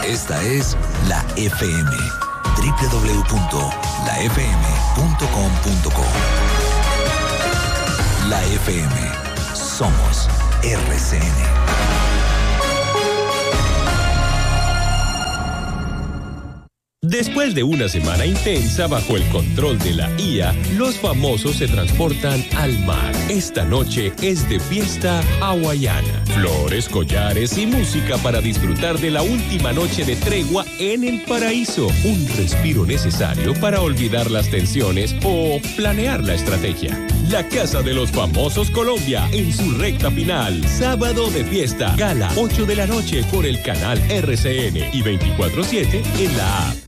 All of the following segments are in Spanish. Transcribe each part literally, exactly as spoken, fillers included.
Esta es la F M, doble u doble u doble u punto la f m punto com punto co. La F M, somos R C N. Después de una semana intensa bajo el control de la I A, los famosos se transportan al mar. Esta noche es de fiesta hawaiana. Flores, collares y música para disfrutar de la última noche de tregua en el paraíso. Un respiro necesario para olvidar las tensiones o planear la estrategia. La Casa de los Famosos Colombia en su recta final. Sábado de fiesta. Gala ocho de la noche por el canal R C N y veinticuatro siete en la app.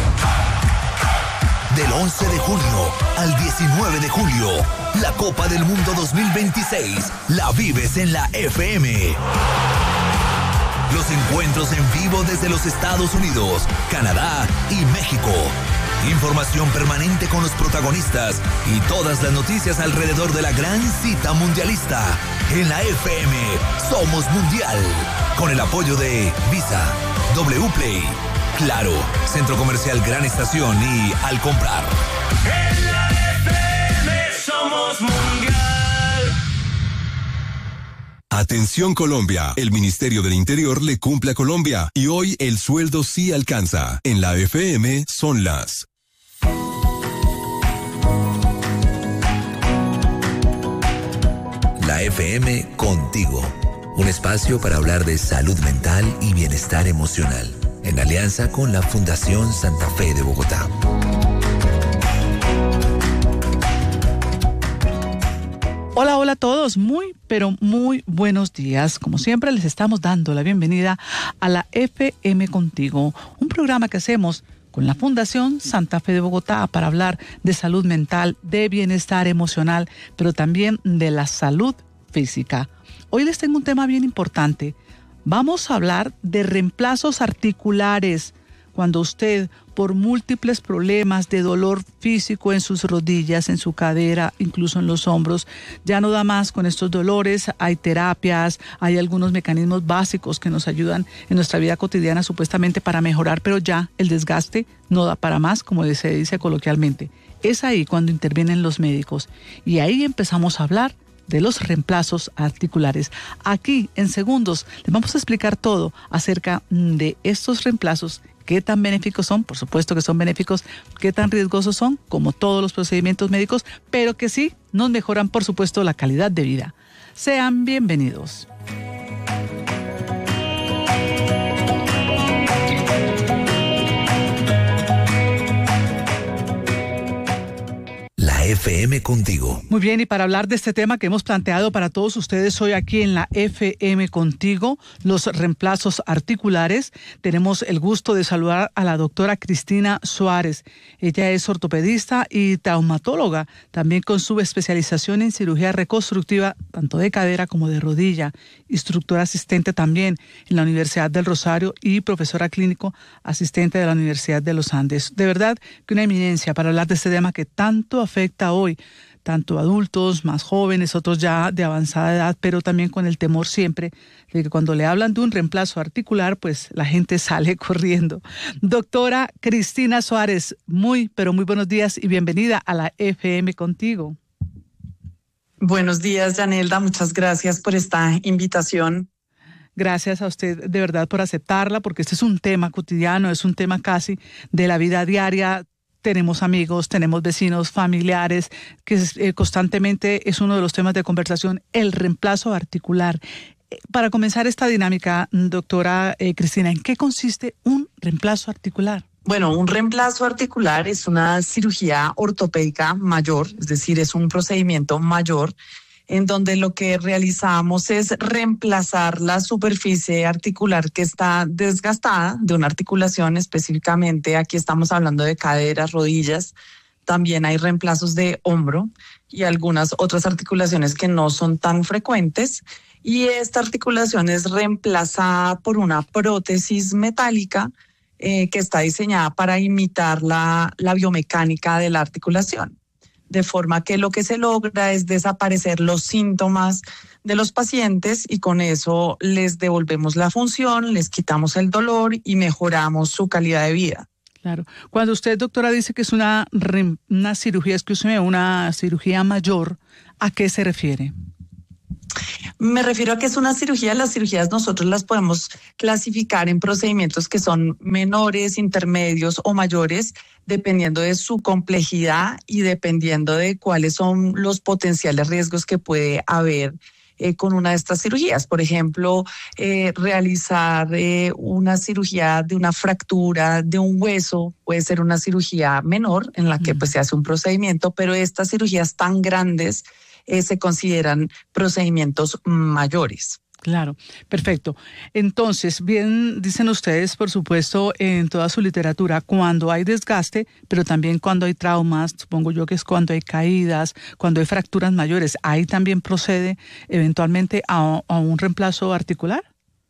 Del once de junio al diecinueve de julio, la Copa del Mundo dos mil veintiséis la vives en la F M. Los encuentros en vivo desde los Estados Unidos, Canadá y México. Información permanente con los protagonistas y todas las noticias alrededor de la gran cita mundialista. En la F M, somos mundial. Con el apoyo de Visa, W Play, Claro, Centro Comercial Gran Estación y Al Comprar. En la F M somos mundial. Atención Colombia, el Ministerio del Interior le cumple a Colombia y hoy el sueldo sí alcanza. En la F M son las... La F M contigo, un espacio para hablar de salud mental y bienestar emocional, en alianza con la Fundación Santa Fe de Bogotá. Hola, hola a todos, muy, pero muy buenos días. Como siempre les estamos dando la bienvenida a la F M Contigo, un programa que hacemos con la Fundación Santa Fe de Bogotá para hablar de salud mental, de bienestar emocional, pero también de la salud física. Hoy les tengo un tema bien importante. Vamos a hablar de reemplazos articulares. Cuando usted, por múltiples problemas de dolor físico en sus rodillas, en su cadera, incluso en los hombros, ya no da más con estos dolores, hay terapias, hay algunos mecanismos básicos que nos ayudan en nuestra vida cotidiana supuestamente para mejorar, pero ya el desgaste no da para más, como se dice coloquialmente. Es ahí cuando intervienen los médicos y ahí empezamos a hablar de los reemplazos articulares. Aquí, en segundos, les vamos a explicar todo acerca de estos reemplazos, qué tan benéficos son, por supuesto que son benéficos, qué tan riesgosos son, como todos los procedimientos médicos, pero que sí nos mejoran, por supuesto, la calidad de vida. Sean bienvenidos. F M Contigo. Muy bien, y para hablar de este tema que hemos planteado para todos ustedes hoy aquí en la F M Contigo, los reemplazos articulares, tenemos el gusto de saludar a la doctora Cristina Suárez. Ella es ortopedista y traumatóloga, también con su especialización en cirugía reconstructiva, tanto de cadera como de rodilla, instructora asistente también en la Universidad del Rosario y profesora clínico asistente de la Universidad de los Andes. De verdad que una eminencia para hablar de este tema que tanto afecta hoy, tanto adultos, más jóvenes, otros ya de avanzada edad, pero también con el temor siempre de que cuando le hablan de un reemplazo articular, pues la gente sale corriendo. Doctora Cristina Suárez, muy, pero muy buenos días y bienvenida a la F M Contigo. Buenos días, Yanelda, muchas gracias por esta invitación. Gracias a usted de verdad por aceptarla, porque este es un tema cotidiano, es un tema casi de la vida diaria. Tenemos amigos, tenemos vecinos, familiares, que eh, constantemente es uno de los temas de conversación, el reemplazo articular. Para comenzar esta dinámica, doctora eh, Cristina, ¿en qué consiste un reemplazo articular? Bueno, un reemplazo articular es una cirugía ortopédica mayor, es decir, es un procedimiento mayor en donde lo que realizamos es reemplazar la superficie articular que está desgastada de una articulación, específicamente aquí estamos hablando de caderas, rodillas, también hay reemplazos de hombro y algunas otras articulaciones que no son tan frecuentes, y esta articulación es reemplazada por una prótesis metálica eh, que está diseñada para imitar la, la biomecánica de la articulación. De forma que lo que se logra es desaparecer los síntomas de los pacientes y con eso les devolvemos la función, les quitamos el dolor y mejoramos su calidad de vida. Claro. Cuando usted, doctora, dice que es una, una cirugía, escúcheme, una cirugía mayor, ¿a qué se refiere? Me refiero a que es una cirugía. Las cirugías nosotros las podemos clasificar en procedimientos que son menores, intermedios o mayores, dependiendo de su complejidad y dependiendo de cuáles son los potenciales riesgos que puede haber eh, con una de estas cirugías. Por ejemplo, eh, realizar eh, una cirugía de una fractura de un hueso puede ser una cirugía menor en la que pues, se hace un procedimiento, pero estas cirugías tan grandes Eh, se consideran procedimientos mayores. Claro, perfecto. Entonces, bien dicen ustedes, por supuesto, en toda su literatura, cuando hay desgaste, pero también cuando hay traumas, supongo yo que es cuando hay caídas, cuando hay fracturas mayores, ¿ahí también procede eventualmente a, a un reemplazo articular?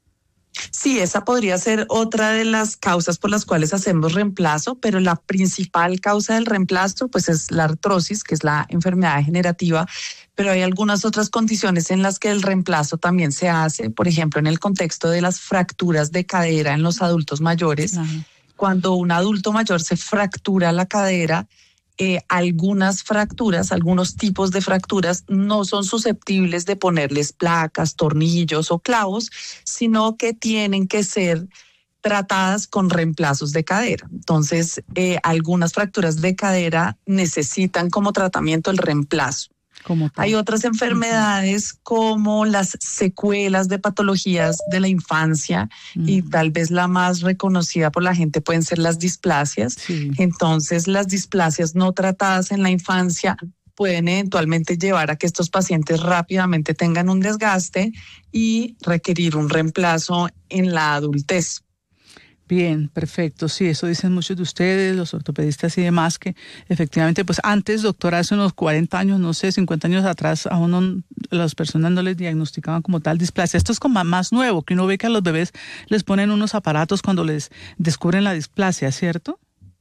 Sí, esa podría ser otra de las causas por las cuales hacemos reemplazo, pero la principal causa del reemplazo pues es la artrosis, que es la enfermedad degenerativa, pero hay algunas otras condiciones en las que el reemplazo también se hace, por ejemplo, en el contexto de las fracturas de cadera en los adultos mayores. Ajá. Cuando un adulto mayor se fractura la cadera, Eh, algunas fracturas, algunos tipos de fracturas no son susceptibles de ponerles placas, tornillos o clavos, sino que tienen que ser tratadas con reemplazos de cadera. Entonces, eh, algunas fracturas de cadera necesitan como tratamiento el reemplazo. Hay otras enfermedades uh-huh. como las secuelas de patologías de la infancia uh-huh. y tal vez la más reconocida por la gente pueden ser las displasias. Sí. Entonces, las displasias no tratadas en la infancia pueden eventualmente llevar a que estos pacientes rápidamente tengan un desgaste y requerir un reemplazo en la adultez. Bien, perfecto. Sí, eso dicen muchos de ustedes, los ortopedistas y demás, que efectivamente, pues antes, doctora, hace unos cuarenta años, no sé, cincuenta años atrás, a uno, las personas no les diagnosticaban como tal displasia. Esto es como más nuevo, que uno ve que a los bebés les ponen unos aparatos cuando les descubren la displasia, ¿cierto?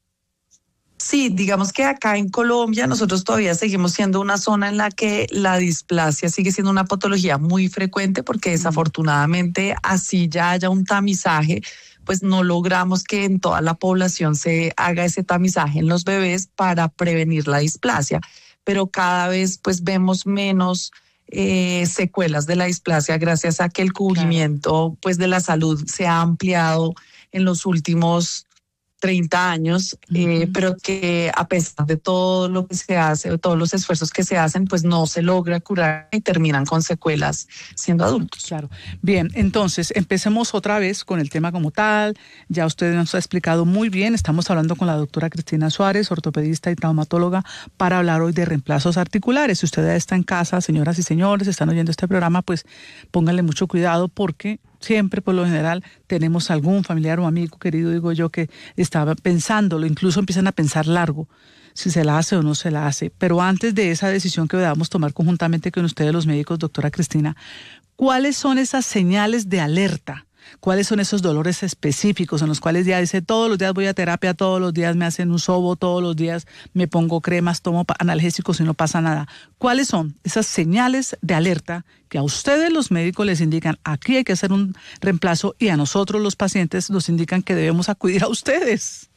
Sí, digamos que acá en Colombia nosotros todavía seguimos siendo una zona en la que la displasia sigue siendo una patología muy frecuente porque desafortunadamente así ya haya un tamizaje, pues no logramos que en toda la población se haga ese tamizaje en los bebés para prevenir la displasia, pero cada vez pues vemos menos eh, secuelas de la displasia gracias a que el cubrimiento claro. pues de la salud se ha ampliado en los últimos treinta años, uh-huh. eh, pero que a pesar de todo lo que se hace, de todos los esfuerzos que se hacen, pues no se logra curar y terminan con secuelas siendo adultos. Claro. Bien, entonces empecemos otra vez con el tema como tal. Ya usted nos ha explicado muy bien. Estamos hablando con la doctora Cristina Suárez, ortopedista y traumatóloga, para hablar hoy de reemplazos articulares. Si usted ya está en casa, señoras y señores, están oyendo este programa, pues pónganle mucho cuidado porque siempre, por lo general, tenemos algún familiar o amigo querido, digo yo, que estaba pensándolo, incluso empiezan a pensar largo, si se la hace o no se la hace. Pero antes de esa decisión que debamos tomar conjuntamente con ustedes, los médicos, doctora Cristina, ¿cuáles son esas señales de alerta? ¿Cuáles son esos dolores específicos en los cuales ya dice, todos los días voy a terapia, todos los días me hacen un sobo, todos los días me pongo cremas, tomo analgésicos y no pasa nada? ¿Cuáles son esas señales de alerta que a ustedes los médicos les indican, aquí hay que hacer un reemplazo, y a nosotros los pacientes nos indican que debemos acudir a ustedes?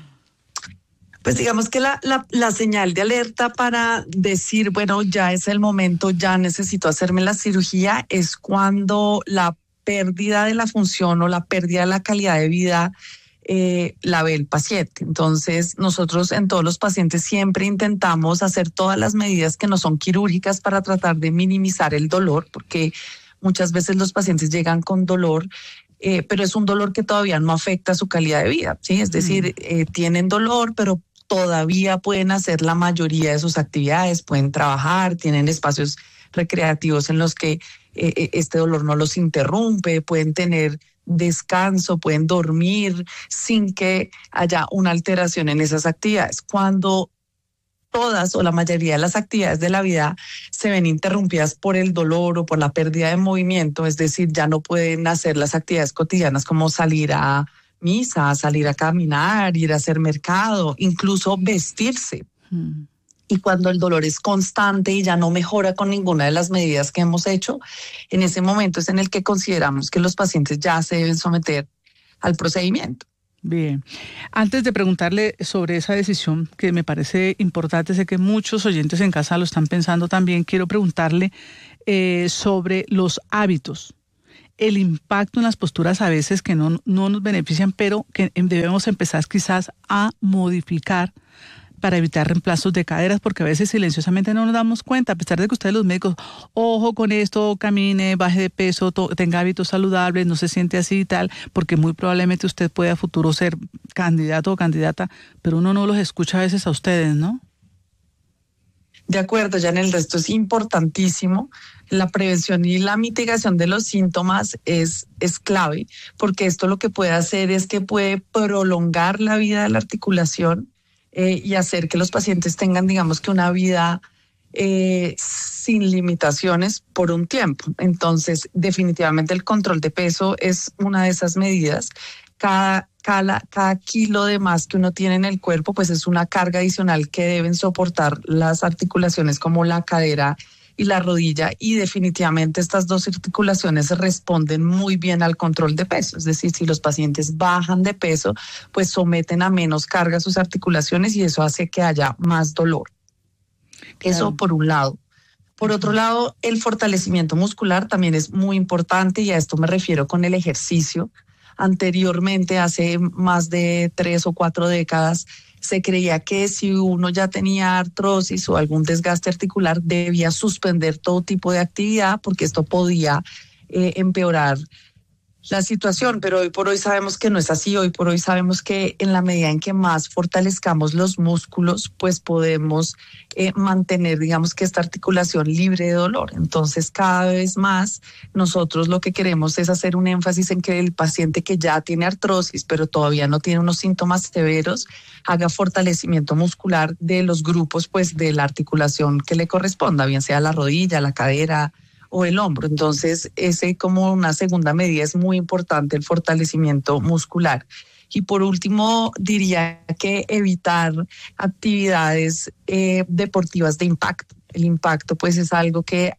Pues digamos que la, la, la señal de alerta para decir, bueno, ya es el momento, ya necesito hacerme la cirugía, es cuando la pérdida de la función o la pérdida de la calidad de vida eh, la ve el paciente. Entonces, nosotros en todos los pacientes siempre intentamos hacer todas las medidas que no son quirúrgicas para tratar de minimizar el dolor, porque muchas veces los pacientes llegan con dolor, eh, pero es un dolor que todavía no afecta su calidad de vida, ¿sí? Es decir, mm. eh, tienen dolor, pero todavía pueden hacer la mayoría de sus actividades, pueden trabajar, tienen espacios recreativos en los que eh, este dolor no los interrumpe, pueden tener descanso, pueden dormir sin que haya una alteración en esas actividades. Cuando todas o la mayoría de las actividades de la vida se ven interrumpidas por el dolor o por la pérdida de movimiento, es decir, ya no pueden hacer las actividades cotidianas como salir a misa, salir a caminar, ir a hacer mercado, incluso vestirse. Mm. Y cuando el dolor es constante y ya no mejora con ninguna de las medidas que hemos hecho, en ese momento es en el que consideramos que los pacientes ya se deben someter al procedimiento. Bien. Antes de preguntarle sobre esa decisión, que me parece importante, sé que muchos oyentes en casa lo están pensando también, quiero preguntarle eh, sobre los hábitos, el impacto en las posturas a veces que no, no nos benefician, pero que debemos empezar quizás a modificar para evitar reemplazos de caderas, porque a veces silenciosamente no nos damos cuenta, a pesar de que ustedes los médicos, ojo con esto, camine, baje de peso, to, tenga hábitos saludables, no se siente así y tal, porque muy probablemente usted puede a futuro ser candidato o candidata, pero uno no los escucha a veces a ustedes, ¿no? De acuerdo, Yanelda, esto es importantísimo. La prevención y la mitigación de los síntomas es, es clave, porque esto lo que puede hacer es que puede prolongar la vida de la articulación, Eh, y hacer que los pacientes tengan, digamos que una vida eh, sin limitaciones por un tiempo. Entonces, definitivamente el control de peso es una de esas medidas. Cada, cada, cada kilo de más que uno tiene en el cuerpo, pues es una carga adicional que deben soportar las articulaciones como la cadera y la rodilla, y definitivamente estas dos articulaciones responden muy bien al control de peso. Es decir, si los pacientes bajan de peso, pues someten a menos carga sus articulaciones y eso hace que haya más dolor. Claro. Eso por un lado. Por otro lado, el fortalecimiento muscular también es muy importante, y a esto me refiero con el ejercicio. Anteriormente, hace más de tres o cuatro décadas, se creía que si uno ya tenía artrosis o algún desgaste articular, debía suspender todo tipo de actividad porque esto podía eh, empeorar la situación, pero hoy por hoy sabemos que no es así. Hoy por hoy sabemos que en la medida en que más fortalezcamos los músculos, pues podemos eh, mantener, digamos, que esta articulación libre de dolor. Entonces, cada vez más nosotros lo que queremos es hacer un énfasis en que el paciente que ya tiene artrosis, pero todavía no tiene unos síntomas severos, haga fortalecimiento muscular de los grupos, pues, de la articulación que le corresponda, bien sea la rodilla, la cadera o el hombro. Entonces, ese como una segunda medida es muy importante, el fortalecimiento muscular. Y por último, diría que evitar actividades eh, deportivas de impacto. El impacto, pues, es algo que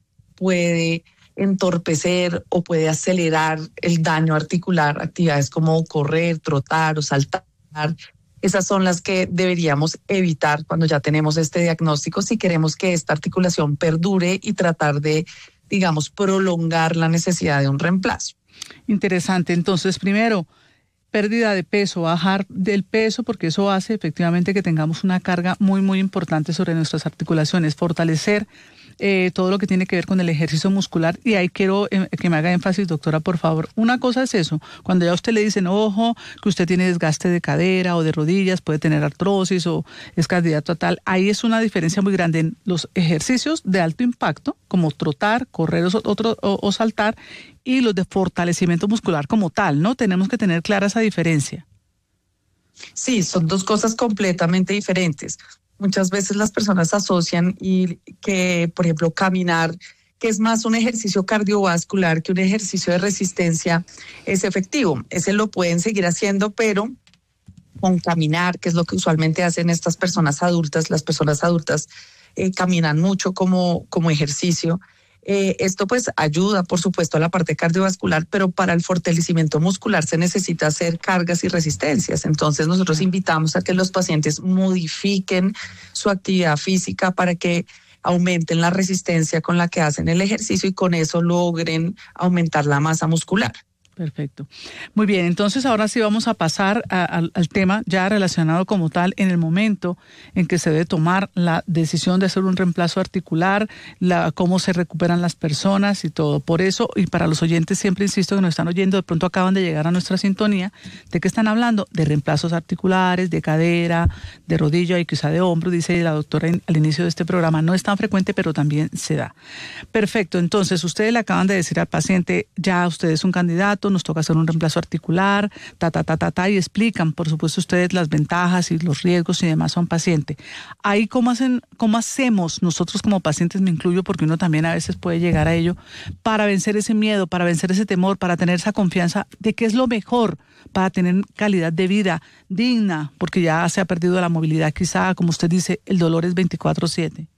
puede entorpecer o puede acelerar el daño articular. Actividades como correr, trotar o saltar, esas son las que deberíamos evitar cuando ya tenemos este diagnóstico, si queremos que esta articulación perdure y tratar de, digamos, prolongar la necesidad de un reemplazo. Interesante. Entonces, primero, pérdida de peso, bajar del peso, porque eso hace efectivamente que tengamos una carga muy, muy importante sobre nuestras articulaciones. Fortalecer eh, todo lo que tiene que ver con el ejercicio muscular. Y ahí quiero eh, que me haga énfasis, doctora, por favor. Una cosa es eso, cuando ya a usted le dicen, ojo, que usted tiene desgaste de cadera o de rodillas, puede tener artrosis o es candidato a tal, ahí es una diferencia muy grande en los ejercicios de alto impacto, como trotar, correr o, otro, o, o saltar, y los de fortalecimiento muscular como tal, ¿no? Tenemos que tener clara esa diferencia. Sí, son dos cosas completamente diferentes. Muchas veces las personas asocian y que, por ejemplo, caminar, que es más un ejercicio cardiovascular que un ejercicio de resistencia, es efectivo. Ese lo pueden seguir haciendo, pero con caminar, que es lo que usualmente hacen estas personas adultas. Las personas adultas eh, caminan mucho como, como ejercicio. Eh, esto pues ayuda, por supuesto, a la parte cardiovascular, pero para el fortalecimiento muscular se necesita hacer cargas y resistencias. Entonces nosotros invitamos a que los pacientes modifiquen su actividad física para que aumenten la resistencia con la que hacen el ejercicio y con eso logren aumentar la masa muscular. Perfecto. Muy bien, entonces ahora sí vamos a pasar a, a, al tema ya relacionado como tal en el momento en que se debe tomar la decisión de hacer un reemplazo articular, la, cómo se recuperan las personas y todo. Por eso, y para los oyentes siempre insisto que nos están oyendo, de pronto acaban de llegar a nuestra sintonía, ¿de qué están hablando? De reemplazos articulares, de cadera, de rodilla y quizá de hombro, dice la doctora en, al inicio de este programa. No es tan frecuente, pero también se da. Perfecto, entonces ustedes le acaban de decir al paciente, ya usted es un candidato, procedimiento, nos toca hacer un reemplazo articular, ta, ta, ta, ta, ta, y explican, por supuesto, ustedes las ventajas y los riesgos y demás a un paciente. Ahí, ¿cómo hacen, cómo hacemos nosotros como pacientes, me incluyo, porque uno también a veces puede llegar a ello, para vencer ese miedo, para vencer ese temor, para tener esa confianza de que es lo mejor para tener calidad de vida digna, porque ya se ha perdido la movilidad, quizá, como usted dice, el dolor es veinticuatro siete?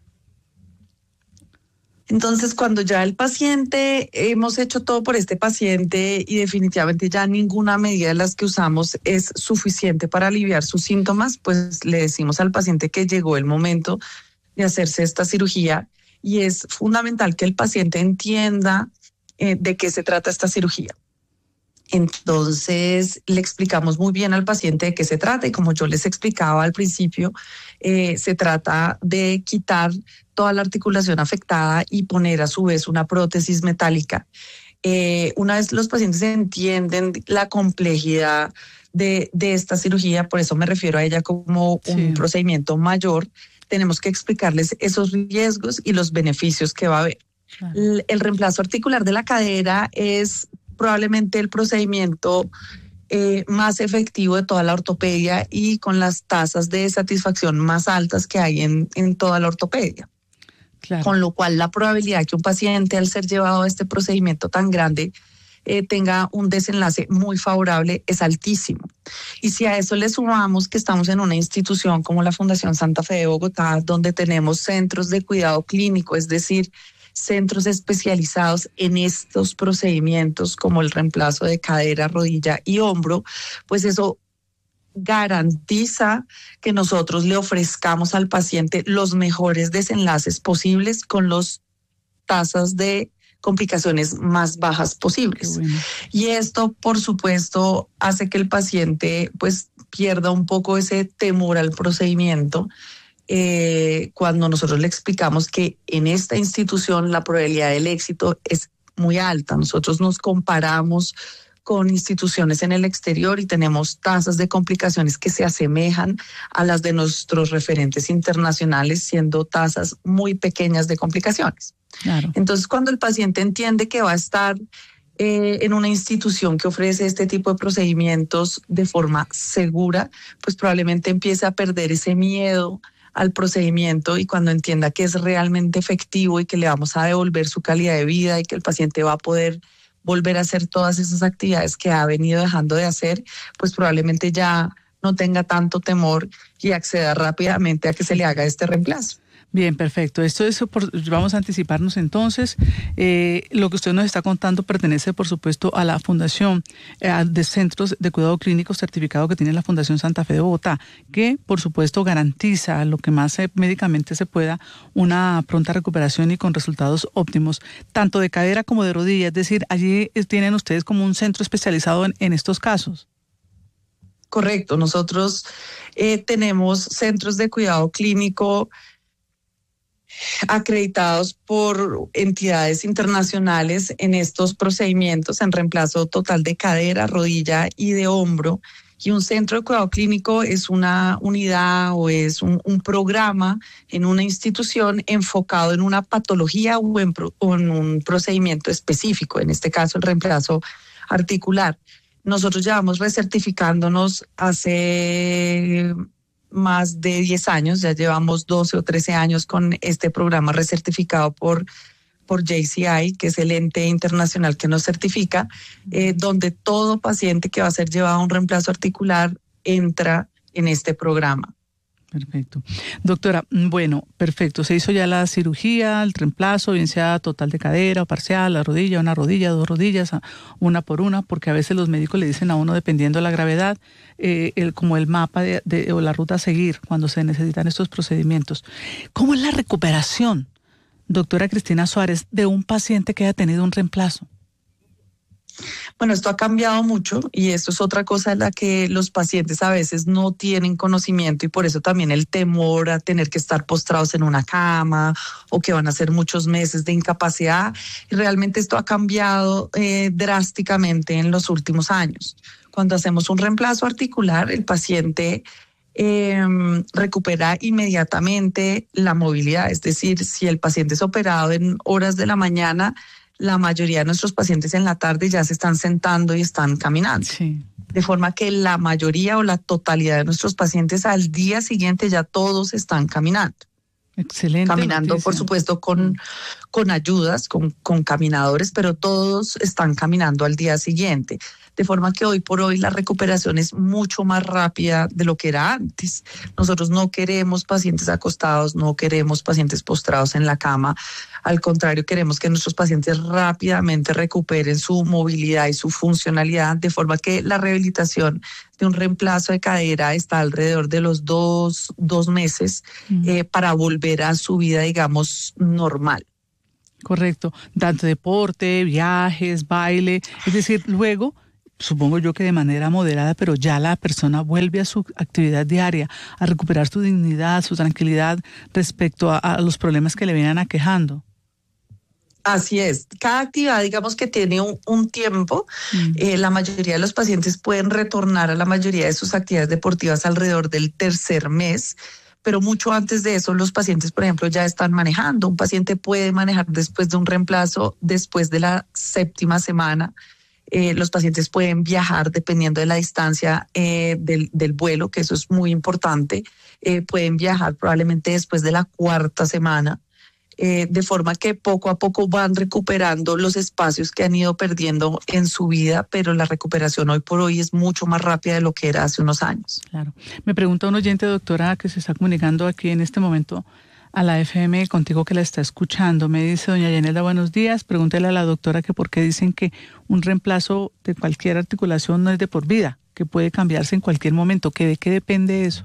Entonces, cuando ya el paciente, hemos hecho todo por este paciente y definitivamente ya ninguna medida de las que usamos es suficiente para aliviar sus síntomas, pues le decimos al paciente que llegó el momento de hacerse esta cirugía y es fundamental que el paciente entienda eh, de qué se trata esta cirugía. Entonces, le explicamos muy bien al paciente de qué se trata y como yo les explicaba al principio, eh, se trata de quitar toda la articulación afectada y poner a su vez una prótesis metálica. Eh, una vez los pacientes entienden la complejidad de, de esta cirugía, por eso me refiero a ella como un sí. procedimiento mayor, tenemos que explicarles esos riesgos y los beneficios que va a haber. Claro. El, el reemplazo articular de la cadera es probablemente el procedimiento eh, más efectivo de toda la ortopedia y con las tasas de satisfacción más altas que hay en, en toda la ortopedia. Claro. Con lo cual la probabilidad que un paciente al ser llevado a este procedimiento tan grande eh, tenga un desenlace muy favorable es altísimo. Y si a eso le sumamos que estamos en una institución como la Fundación Santa Fe de Bogotá, donde tenemos centros de cuidado clínico, es decir, centros especializados en estos procedimientos como el reemplazo de cadera, rodilla y hombro, pues eso garantiza que nosotros le ofrezcamos al paciente los mejores desenlaces posibles con las tasas de complicaciones más bajas posibles. Bueno. Y esto, por supuesto, hace que el paciente pues pierda un poco ese temor al procedimiento. Eh, cuando nosotros le explicamos que en esta institución la probabilidad del éxito es muy alta. Nosotros nos comparamos con instituciones en el exterior y tenemos tasas de complicaciones que se asemejan a las de nuestros referentes internacionales, siendo tasas muy pequeñas de complicaciones. Claro. Entonces, cuando el paciente entiende que va a estar eh, en una institución que ofrece este tipo de procedimientos de forma segura, pues probablemente empiece a perder ese miedo al procedimiento y cuando entienda que es realmente efectivo y que le vamos a devolver su calidad de vida y que el paciente va a poder volver a hacer todas esas actividades que ha venido dejando de hacer, pues probablemente ya no tenga tanto temor y acceda rápidamente a que se le haga este reemplazo. Bien, perfecto. Esto es, por, vamos a anticiparnos entonces. Eh, lo que usted nos está contando pertenece, por supuesto, a la Fundación eh, de Centros de Cuidado Clínico certificado que tiene la Fundación Santa Fe de Bogotá, que, por supuesto, garantiza lo que más eh, médicamente se pueda una pronta recuperación y con resultados óptimos, tanto de cadera como de rodilla. Es decir, allí tienen ustedes como un centro especializado en, en estos casos. Correcto. Nosotros eh, tenemos centros de cuidado clínico acreditados por entidades internacionales en estos procedimientos en reemplazo total de cadera, rodilla y de hombro. Y un centro de cuidado clínico es una unidad o es un, un programa en una institución enfocado en una patología o en, pro, o en un procedimiento específico, en este caso el reemplazo articular. Nosotros llevamos recertificándonos hace más de diez años, ya llevamos doce o trece años con este programa recertificado por, por J C I, que es el ente internacional que nos certifica, eh, donde todo paciente que va a ser llevado a un reemplazo articular entra en este programa. Perfecto. Doctora, bueno, perfecto. Se hizo ya la cirugía, el reemplazo, bien sea total de cadera o parcial, la rodilla, una rodilla, dos rodillas, una por una, porque a veces los médicos le dicen a uno, dependiendo de la gravedad, eh, el, como el mapa de, de, o la ruta a seguir cuando se necesitan estos procedimientos. ¿Cómo es la recuperación, doctora Cristina Suárez, de un paciente que haya tenido un reemplazo? Bueno, esto ha cambiado mucho y esto es otra cosa de la que los pacientes a veces no tienen conocimiento y por eso también el temor a tener que estar postrados en una cama o que van a ser muchos meses de incapacidad. Y realmente esto ha cambiado eh, drásticamente en los últimos años. Cuando hacemos un reemplazo articular, el paciente eh, recupera inmediatamente la movilidad. Es decir, si el paciente es operado en horas de la mañana, la mayoría de nuestros pacientes en la tarde ya se están sentando y están caminando. Sí. De forma que la mayoría o la totalidad de nuestros pacientes al día siguiente ya todos están caminando. Excelente. Caminando, noticia. por supuesto, con, con ayudas, con, con caminadores, pero todos están caminando al día siguiente. De forma que hoy por hoy la recuperación es mucho más rápida de lo que era antes. Nosotros no queremos pacientes acostados, no queremos pacientes postrados en la cama. Al contrario, queremos que nuestros pacientes rápidamente recuperen su movilidad y su funcionalidad, de forma que la rehabilitación de un reemplazo de cadera está alrededor de los dos, dos meses uh-huh. eh, para volver a su vida, digamos, normal. Correcto. Tanto deporte, viajes, baile, es decir, luego... Supongo yo que de manera moderada, pero ya la persona vuelve a su actividad diaria, a recuperar su dignidad, su tranquilidad respecto a, a los problemas que le vienen aquejando. Así es. Cada actividad, digamos que tiene un, un tiempo. Mm. Eh, la mayoría de los pacientes pueden retornar a la mayoría de sus actividades deportivas alrededor del tercer mes. Pero mucho antes de eso, los pacientes, por ejemplo, ya están manejando. Un paciente puede manejar después de un reemplazo, después de la séptima semana. Eh, los pacientes pueden viajar dependiendo de la distancia eh, del, del vuelo, que eso es muy importante. Eh, pueden viajar probablemente después de la cuarta semana, eh, de forma que poco a poco van recuperando los espacios que han ido perdiendo en su vida, pero la recuperación hoy por hoy es mucho más rápida de lo que era hace unos años. Claro. Me pregunta un oyente, doctora, que se está comunicando aquí en este momento a la F M contigo, que la está escuchando. Me dice doña Yanelda, buenos días, pregúntele a la doctora que por qué dicen que un reemplazo de cualquier articulación no es de por vida, que puede cambiarse en cualquier momento, que de qué depende eso.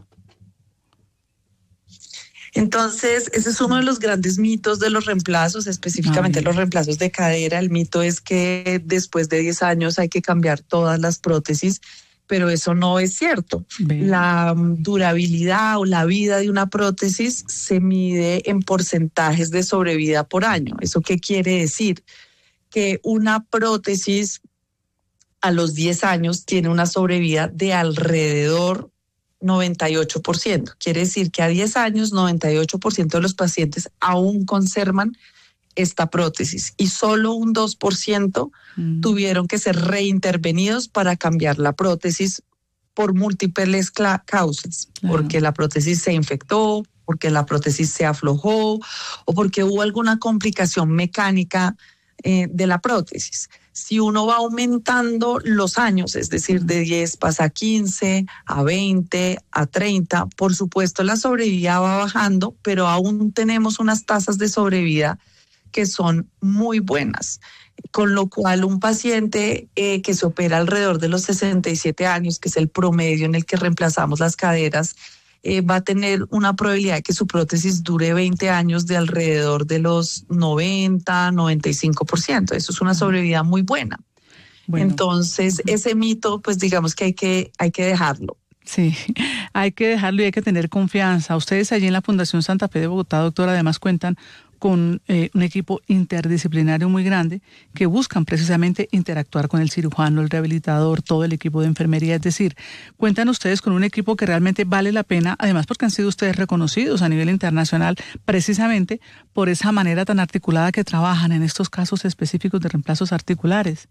Entonces, ese es uno de los grandes mitos de los reemplazos, específicamente Ay. los reemplazos de cadera. El mito es que después de diez años hay que cambiar todas las prótesis, pero eso no es cierto. Bien. La durabilidad o la vida de una prótesis se mide en porcentajes de sobrevida por año. ¿Eso qué quiere decir? Que una prótesis a los diez años tiene una sobrevida de alrededor noventa y ocho por ciento. Quiere decir que a diez años, noventa y ocho por ciento de los pacientes aún conservan esta prótesis y solo un dos por ciento mm. tuvieron que ser reintervenidos para cambiar la prótesis por múltiples cla- causas, claro. porque la prótesis se infectó, porque la prótesis se aflojó o porque hubo alguna complicación mecánica eh, de la prótesis. Si uno va aumentando los años, es decir, de diez pasa a quince, a veinte, a treinta, por supuesto la sobrevida va bajando, pero aún tenemos unas tasas de sobrevida que son muy buenas, con lo cual un paciente eh, que se opera alrededor de los sesenta y siete años, que es el promedio en el que reemplazamos las caderas, eh, va a tener una probabilidad de que su prótesis dure veinte años de alrededor de los noventa, noventa y cinco por ciento. Eso es una sobrevida muy buena. Bueno. Entonces, ese mito, pues digamos que hay que, hay que dejarlo. Sí, hay que dejarlo y hay que tener confianza. Ustedes allí en la Fundación Santa Fe de Bogotá, doctora, además cuentan con eh, un equipo interdisciplinario muy grande que buscan precisamente interactuar con el cirujano, el rehabilitador, todo el equipo de enfermería. Es decir, cuentan ustedes con un equipo que realmente vale la pena, además porque han sido ustedes reconocidos a nivel internacional precisamente por esa manera tan articulada que trabajan en estos casos específicos de reemplazos articulares.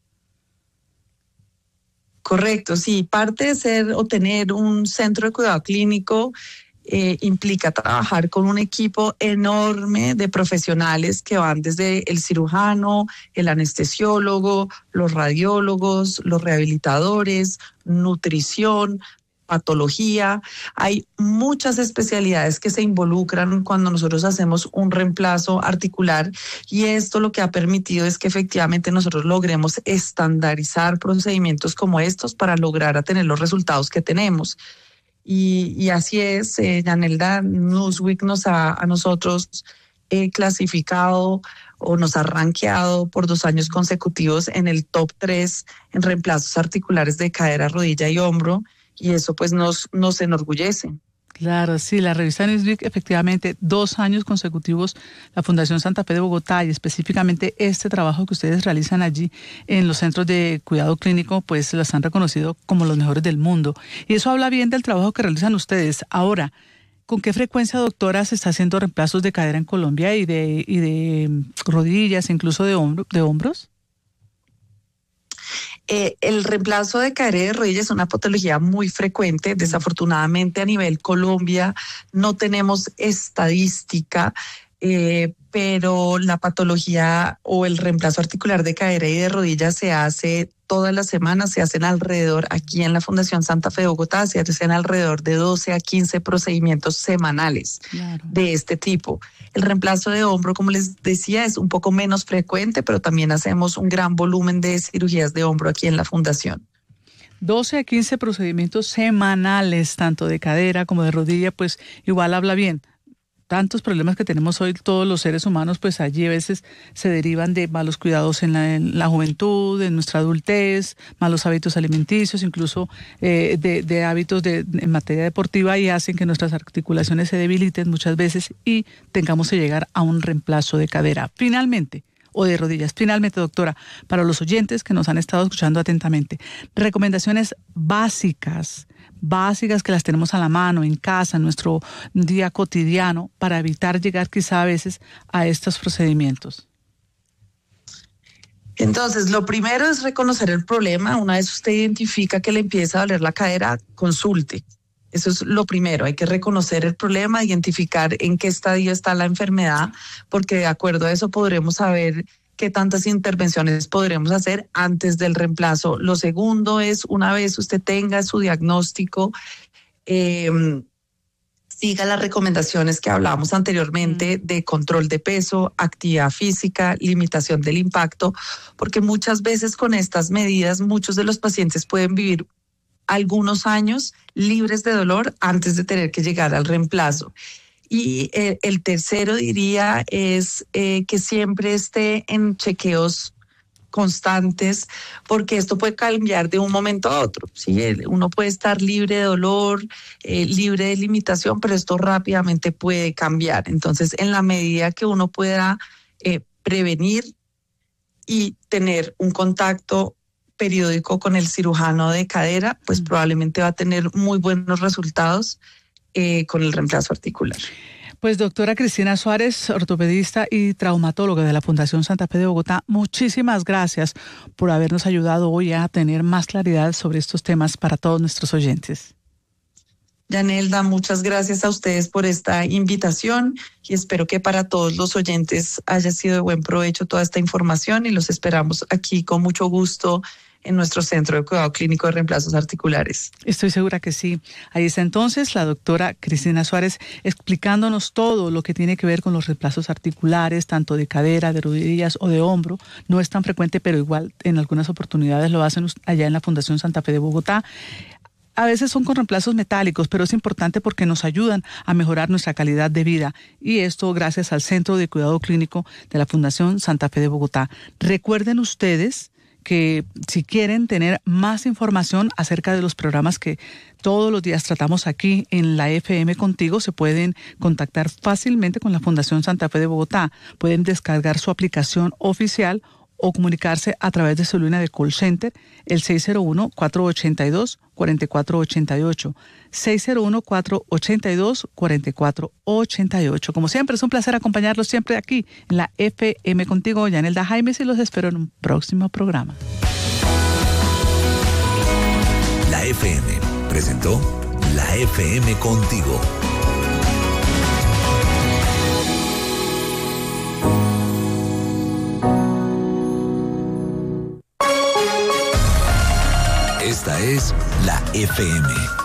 Correcto, sí. Parte de ser o tener un centro de cuidado clínico eh, implica trabajar con un equipo enorme de profesionales que van desde el cirujano, el anestesiólogo, los radiólogos, los rehabilitadores, nutrición, patología. Hay muchas especialidades que se involucran cuando nosotros hacemos un reemplazo articular y esto lo que ha permitido es que efectivamente nosotros logremos estandarizar procedimientos como estos para lograr a tener los resultados que tenemos. Y, y así es, eh, Yanelda, Newsweek nos ha a nosotros eh, clasificado o nos ha rankeado por dos años consecutivos en el top tres en reemplazos articulares de cadera, rodilla y hombro. Y eso pues nos, nos enorgullece. Claro, sí, la revista Newsweek, efectivamente, dos años consecutivos, la Fundación Santa Fe de Bogotá y específicamente este trabajo que ustedes realizan allí en los centros de cuidado clínico, pues los han reconocido como los mejores del mundo. Y eso habla bien del trabajo que realizan ustedes. Ahora, ¿Con qué frecuencia, doctora, se está haciendo reemplazos de cadera en Colombia y de, y de rodillas, incluso de, hombro, de hombros? Eh, el reemplazo de cadera y de rodillas es una patología muy frecuente. Desafortunadamente a nivel Colombia no tenemos estadística, eh, pero la patología o el reemplazo articular de cadera y de rodillas se hace todas las semanas, se hacen alrededor, aquí en la Fundación Santa Fe de Bogotá, se hacen alrededor de doce a quince procedimientos semanales claro. de este tipo. El reemplazo de hombro, como les decía, es un poco menos frecuente, pero también hacemos un gran volumen de cirugías de hombro aquí en la Fundación. doce a quince procedimientos semanales, tanto de cadera como de rodilla, pues igual habla bien. Tantos problemas que tenemos hoy todos los seres humanos, pues allí a veces se derivan de malos cuidados en la, en la juventud, en nuestra adultez, malos hábitos alimenticios, incluso eh, de, de hábitos de, en materia deportiva, y hacen que nuestras articulaciones se debiliten muchas veces y tengamos que llegar a un reemplazo de cadera. Finalmente, o de rodillas. Finalmente, doctora, para los oyentes que nos han estado escuchando atentamente, recomendaciones básicas, básicas que las tenemos a la mano, en casa, en nuestro día cotidiano, para evitar llegar quizá a veces a estos procedimientos. Entonces, lo primero es reconocer el problema. Una vez usted identifica que le empieza a doler la cadera, consulte. Eso es lo primero, hay que reconocer el problema, identificar en qué estadio está la enfermedad, porque de acuerdo a eso podremos saber qué tantas intervenciones podremos hacer antes del reemplazo. Lo segundo es, una vez usted tenga su diagnóstico, eh, siga las recomendaciones que hablábamos anteriormente de control de peso, actividad física, limitación del impacto, porque muchas veces con estas medidas muchos de los pacientes pueden vivir algunos años libres de dolor antes de tener que llegar al reemplazo. Y eh, el tercero, diría, es eh, que siempre esté en chequeos constantes, porque esto puede cambiar de un momento a otro. ¿Sí? Uno puede estar libre de dolor, eh, libre de limitación, pero esto rápidamente puede cambiar. Entonces, en la medida que uno pueda eh, prevenir y tener un contacto periódico con el cirujano de cadera, pues mm. probablemente va a tener muy buenos resultados eh, con el reemplazo articular. Pues doctora Cristina Suárez, ortopedista y traumatóloga de la Fundación Santa Fe de Bogotá, muchísimas gracias por habernos ayudado hoy a tener más claridad sobre estos temas para todos nuestros oyentes. Yanelda, muchas gracias a ustedes por esta invitación y espero que para todos los oyentes haya sido de buen provecho toda esta información y los esperamos aquí con mucho gusto en nuestro Centro de Cuidado Clínico de Reemplazos Articulares. Estoy segura que sí. Ahí está entonces la doctora Cristina Suárez explicándonos todo lo que tiene que ver con los reemplazos articulares, tanto de cadera, de rodillas o de hombro. No es tan frecuente, pero igual en algunas oportunidades lo hacen allá en la Fundación Santa Fe de Bogotá. A veces son con reemplazos metálicos, pero es importante porque nos ayudan a mejorar nuestra calidad de vida. Y esto gracias al Centro de Cuidado Clínico de la Fundación Santa Fe de Bogotá. Recuerden ustedes que si quieren tener más información acerca de los programas que todos los días tratamos aquí en la F M Contigo, se pueden contactar fácilmente con la Fundación Santa Fe de Bogotá. Pueden descargar su aplicación oficial o comunicarse a través de su línea de call center, el seis cero uno, cuatro ocho dos, cuatro cuatro ocho ocho, seis cero uno, cuatro ocho dos, cuatro cuatro ocho ocho. Como siempre, es un placer acompañarlos siempre aquí en la F M Contigo. Yanelda Jaimes, y los espero en un próximo programa. La F M presentó La F M Contigo. Esta es la F M.